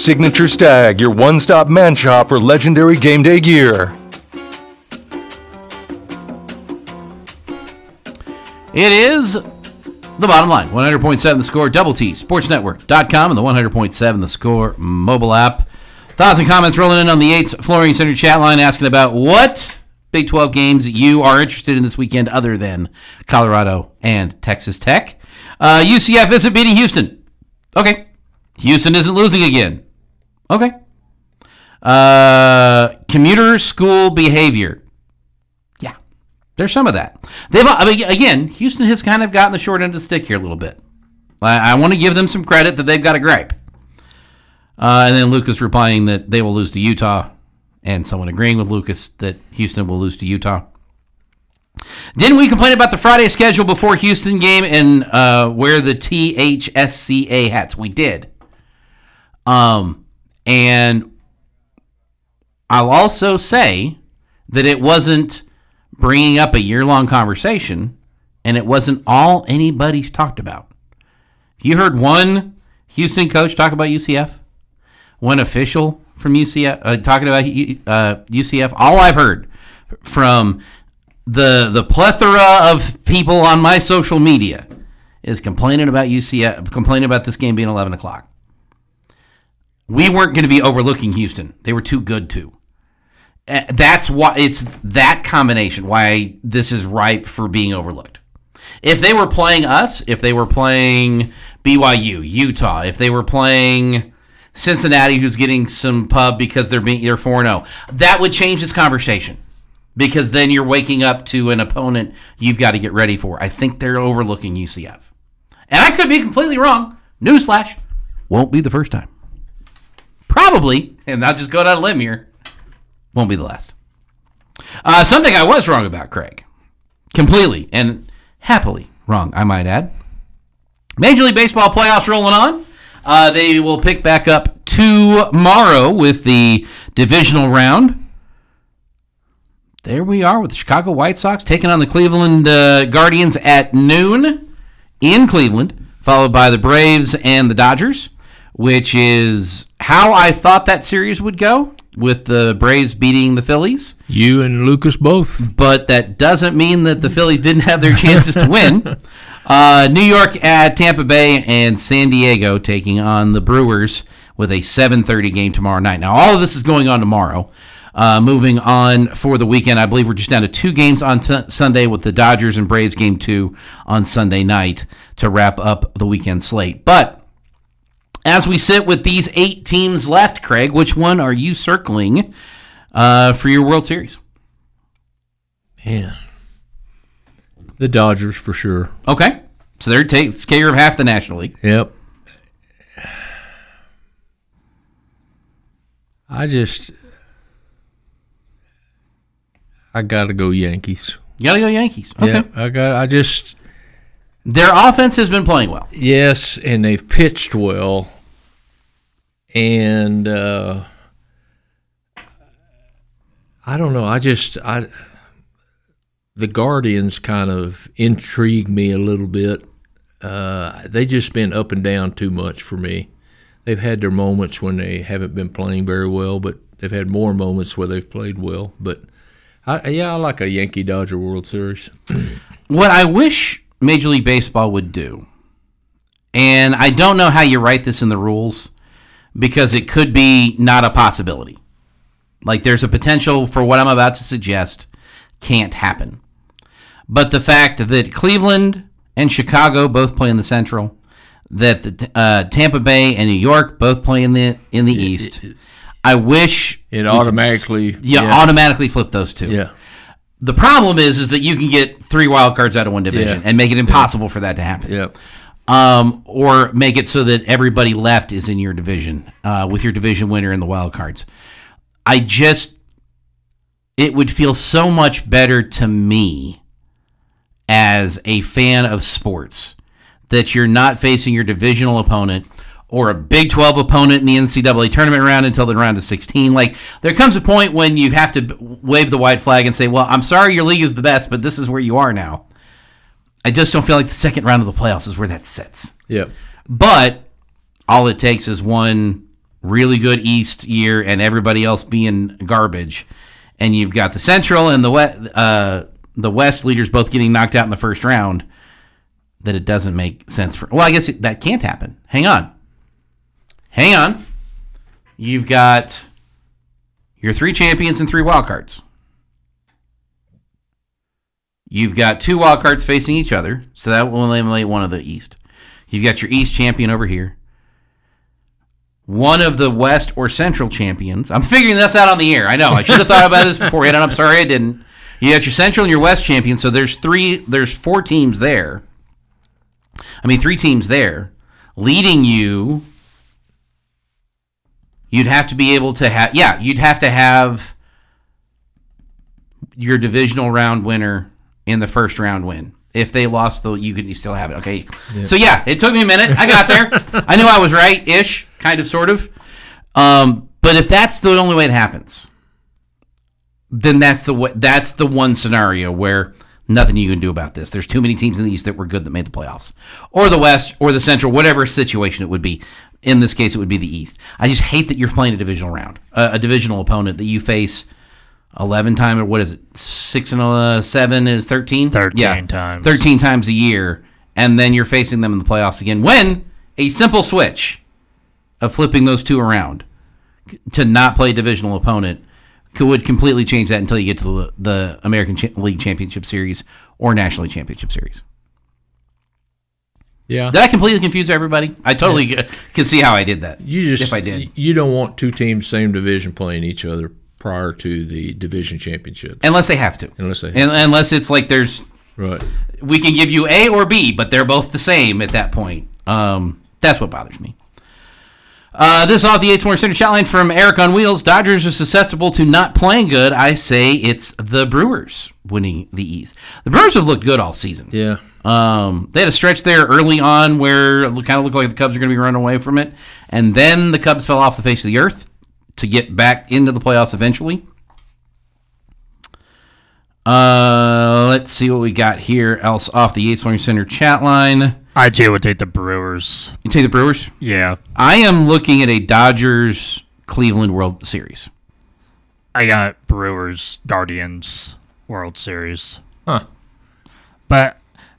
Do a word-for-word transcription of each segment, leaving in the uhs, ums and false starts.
Signature Stag, your one-stop man shop for legendary game day gear. It is The Bottom Line. one hundred point seven The Score, Double T, Sports Network dot com, and the one hundred point seven The Score mobile app. Thoughts and comments rolling in on the Yates Flooring Center chat line asking about what Big twelve games you are interested in this weekend other than Colorado and Texas Tech. Uh, U C F isn't beating Houston. Okay. Houston isn't losing again. Okay. Uh, commuter school behavior. Yeah. There's some of that. They've, I mean, again, Houston has kind of gotten the short end of the stick here a little bit. I, I want to give them some credit that they've got a gripe. Uh, and then Lucas replying that they will lose to Utah, and someone agreeing with Lucas that Houston will lose to Utah. Didn't we complain about the Friday schedule before Houston game and uh, wear the T H S C A hats? We did. Um, and I'll also say that it wasn't bringing up a year-long conversation, and it wasn't all anybody's talked about. You heard one Houston coach talk about U C F? One official from U C F uh, talking about uh, U C F? All I've heard from the the plethora of people on my social media is complaining about U C F, complaining about this game being eleven o'clock. We weren't going to be overlooking Houston. They were too good to. That's why it's that combination why this is ripe for being overlooked. If they were playing us, if they were playing B Y U, Utah, if they were playing Cincinnati, who's getting some pub because they're being they're four and oh, that would change this conversation. Because then you're waking up to an opponent you've got to get ready for. I think they're overlooking U C F. And I could be completely wrong. Newsflash. Won't be the first time. Probably, and I'll just go down a limb here, won't be the last. Uh, something I was wrong about, Craig. Completely and happily wrong, I might add. Major League Baseball playoffs rolling on. Uh, they will pick back up tomorrow with the divisional round. There we are with the Chicago White Sox taking on the Cleveland uh, Guardians at noon in Cleveland, followed by the Braves and the Dodgers, which is how I thought that series would go, with the Braves beating the Phillies. You and Lucas both. But that doesn't mean that the Phillies didn't have their chances to win. Uh, New York at Tampa Bay and San Diego taking on the Brewers with a seven thirty game tomorrow night. Now, all of this is going on tomorrow. Uh, moving on for the weekend, I believe we're just down to two games on t- Sunday with the Dodgers and Braves game two on Sunday night to wrap up the weekend slate. But as we sit with these eight teams left, Craig, which one are you circling uh, for your World Series? Man, the Dodgers for sure. Okay, so they're taking care of half the National League. Yep. I just... I gotta go Yankees. You gotta go Yankees. Okay. Yeah, I got. I just their offense has been playing well. Yes, and they've pitched well, and uh, I don't know. I just I the Guardians kind of intrigue me a little bit. Uh, they just been up and down too much for me. They've had their moments when they haven't been playing very well, but they've had more moments where they've played well. But I, yeah, I like a Yankee-Dodger World Series. What I wish Major League Baseball would do, and I don't know how you write this in the rules, because it could be not a possibility. Like, there's a potential for what I'm about to suggest can't happen. But the fact that Cleveland and Chicago both play in the Central, that the, uh, Tampa Bay and New York both play in the in the East, I wish it automatically could, yeah, yeah automatically flip those two. Yeah. The problem is is that you can get three wild cards out of one division yeah. and make it impossible yeah. for that to happen. Yeah. Um, or make it so that everybody left is in your division uh, with your division winner in the wild cards. I just, it would feel so much better to me as a fan of sports that you're not facing your divisional opponent or a Big twelve opponent in the N C double A tournament round until the round of sixteen. Like, there comes a point when you have to wave the white flag and say, well, I'm sorry your league is the best, but this is where you are now. I just don't feel like the second round of the playoffs is where that sits. Yep. But all it takes is one really good East year and everybody else being garbage, and you've got the Central and the West, uh, the West leaders both getting knocked out in the first round, that it doesn't make sense for. Well, I guess it, that can't happen. Hang on. Hang on. You've got your three champions and three wild cards. You've got two wild cards facing each other, so that will eliminate one of the East. You've got your East champion over here. One of the West or Central champions. I'm figuring this out on the air. I know. I should have thought about this beforehand, and I'm sorry I didn't. You got your Central and your West champion, so there's three. There's four teams there. I mean, three teams there, leading you. You'd have to be able to have, yeah, you'd have to have your divisional round winner in the first round win. If they lost, though, you could you still have it. Okay, yeah. So yeah, it took me a minute. I got there. I knew I was right, ish, kind of, sort of. Um, but if that's the only way it happens, then that's the way, that's the one scenario where nothing you can do about this. There's too many teams in the East that were good that made the playoffs, or the West, or the Central, whatever situation it would be. In this case, it would be the East. I just hate that you're playing a divisional round, uh, a divisional opponent that you face eleven times, or what is it? Six and uh, seven is thirteen? thirteen yeah, times. thirteen times a year, and then you're facing them in the playoffs again. When a simple switch of flipping those two around to not play a divisional opponent would completely change that until you get to the, the American Ch- League Championship Series or National League Championship Series. Yeah. Did I completely confuse everybody? I totally yeah. can see how I did that. You just if I did. You don't want two teams same division playing each other prior to the division championship. Unless they have to. Unless they have and, Unless it's like there's right. We can give you A or B, but they're both the same at that point. Um, that's what bothers me. Uh, this off the eight Morning Center chat line from Eric on Wheels. Dodgers are susceptible to not playing good. I say it's the Brewers winning the East. The Brewers have looked good all season. Yeah. Um, they had a stretch there early on where it kind of looked like the Cubs are going to be running away from it. And then the Cubs fell off the face of the earth to get back into the playoffs eventually. Uh, let's see what we got here else off the Yates Learning Center chat line. I too would take the Brewers. You take the Brewers? Yeah. I am looking at a Dodgers Cleveland World Series. I got Brewers Guardians World Series. Huh. But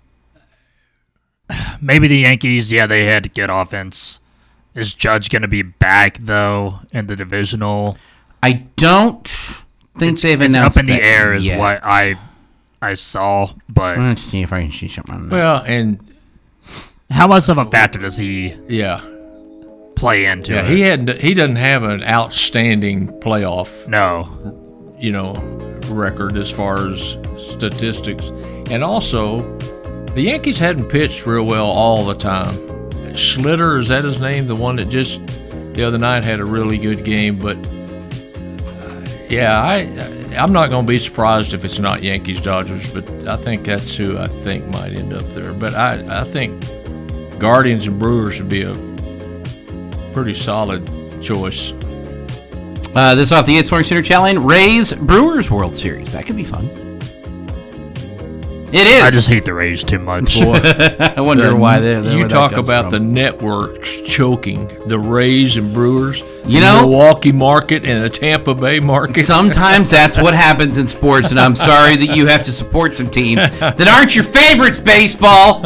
maybe the Yankees, yeah, they had to get offense. Is Judge going to be back, though, in the divisional? I don't think it's, they've it's announced up in the that air is yet. what I I saw, but Let's see if I can see something on that. Well, and how much of a factor does he yeah, play into yeah, it? he had he doesn't have an outstanding playoff, No. you know, record as far as statistics, and also the Yankees hadn't pitched real well all the time. Schlitter, is that his name? The one that just the other night had a really good game, but uh, yeah, I I'm not going to be surprised if it's not Yankees Dodgers, but I think that's who I think might end up there. But I I think Guardians and Brewers would be a pretty solid choice. Uh, this off the Yates Morning Center chat line. Rays Brewers World Series. That could be fun. It is. I just hate the Rays too much. Boy, I wonder the, why they're you talk about the networks choking the Rays and Brewers. You the know, Milwaukee market and the Tampa Bay market. Sometimes that's what happens in sports, and I'm sorry that you have to support some teams that aren't your favorites. Baseball.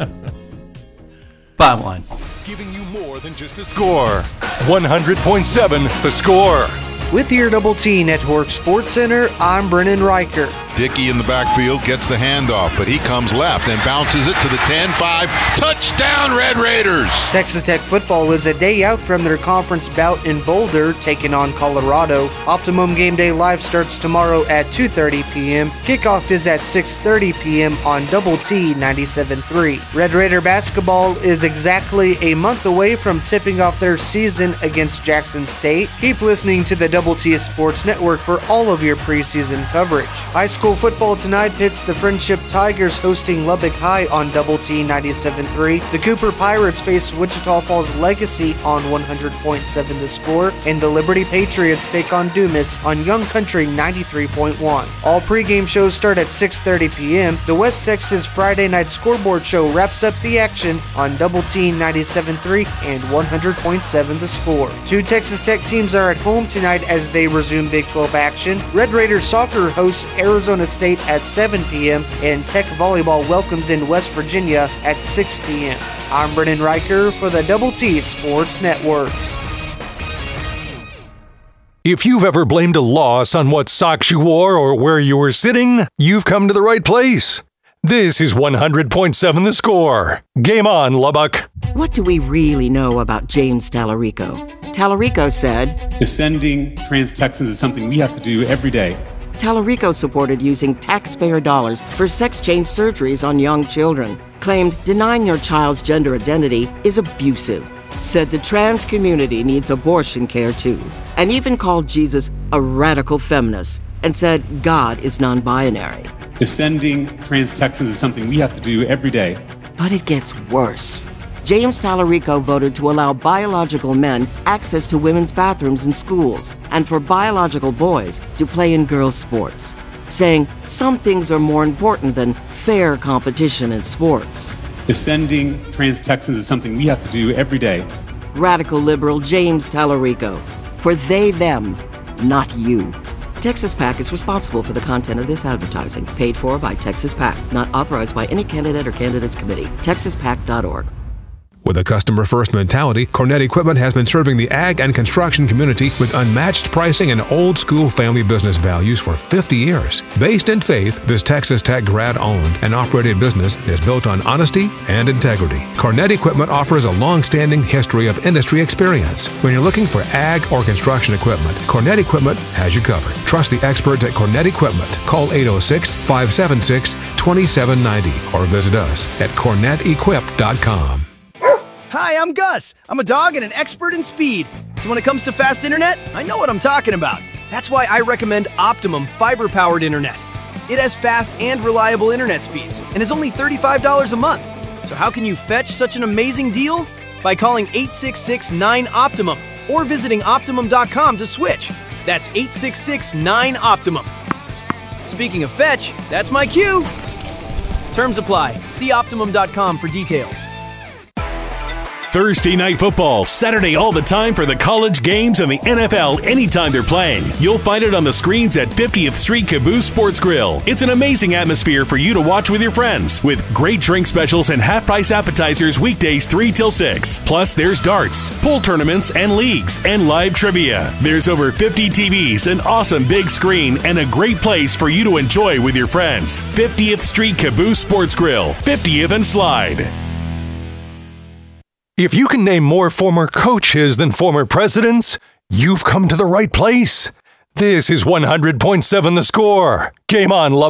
Bottom line. Giving you more than just the score. one hundred point seven The Score. With your Double T Network Sports Center, I'm Brennan Riker. Dickey in the backfield gets the handoff, but he comes left and bounces it to the ten five. Touchdown, Red Raiders! Texas Tech football is a day out from their conference bout in Boulder, taking on Colorado. Optimum Game Day Live starts tomorrow at two thirty p.m. Kickoff is at six thirty p.m. on Double T ninety-seven point three. Red Raider basketball is exactly a month away from tipping off their season against Jackson State. Keep listening to the Double T Sports Network for all of your preseason coverage. High school school football tonight pits the Friendship Tigers hosting Lubbock High on Double T ninety-seven point three. The Cooper Pirates face Wichita Falls Legacy on one hundred point seven The Score, and the Liberty Patriots take on Dumas on Young Country ninety-three point one. All pregame shows start at six thirty p.m. The West Texas Friday Night Scoreboard Show wraps up the action on Double T ninety-seven point three and one hundred point seven The Score. Two Texas Tech teams are at home tonight as they resume Big twelve action. Red Raiders soccer hosts Arizona State at seven p.m. and Tech volleyball welcomes in West Virginia at six p.m. I'm Brennan Riker for the Double T Sports Network. If you've ever blamed a loss on what socks you wore or where you were sitting, you've come to the right place. This is one hundred point seven The Score. Game on, Lubbock. What do we really know about James Tallarico? Tallarico said, defending trans Texans is something we have to do every day. Tallarico supported using taxpayer dollars for sex change surgeries on young children, claimed denying your child's gender identity is abusive, said the trans community needs abortion care too, and even called Jesus a radical feminist, and said God is non-binary. Defending trans Texans is something we have to do every day. But it gets worse. James Tallarico voted to allow biological men access to women's bathrooms in schools and for biological boys to play in girls' sports, saying some things are more important than fair competition in sports. Defending trans Texans is something we have to do every day. Radical liberal James Tallarico. For they, them, not you. Texas PAC is responsible for the content of this advertising, paid for by Texas PAC, not authorized by any candidate or candidates committee. texas pac dot org. With a customer-first mentality, Cornett Equipment has been serving the ag and construction community with unmatched pricing and old-school family business values for fifty years. Based in faith, this Texas Tech grad-owned and operated business is built on honesty and integrity. Cornett Equipment offers a long-standing history of industry experience. When you're looking for ag or construction equipment, Cornett Equipment has you covered. Trust the experts at Cornett Equipment. Call eight oh six, five seven six, two seven nine oh or visit us at cornett equip dot com. Hi, I'm Gus. I'm a dog and an expert in speed. So when it comes to fast internet, I know what I'm talking about. That's why I recommend Optimum fiber-powered internet. It has fast and reliable internet speeds and is only thirty-five dollars a month. So how can you fetch such an amazing deal? By calling eight six six, nine, Optimum or visiting optimum dot com to switch. That's eight six six, nine, Optimum. Speaking of fetch, that's my cue. Terms apply. See optimum dot com for details. Thursday Night Football, Saturday all the time for the college games and the N F L anytime they're playing. You'll find it on the screens at fiftieth Street Caboose Sports Grill. It's an amazing atmosphere for you to watch with your friends, with great drink specials and half-price appetizers weekdays three till six. Plus, there's darts, pool tournaments and leagues, and live trivia. There's over fifty T Vs, an awesome big screen, and a great place for you to enjoy with your friends. fiftieth Street Caboose Sports Grill, fiftieth and Slide. If you can name more former coaches than former presidents, you've come to the right place. This is one hundred point seven The Score. Game on, Lubbock.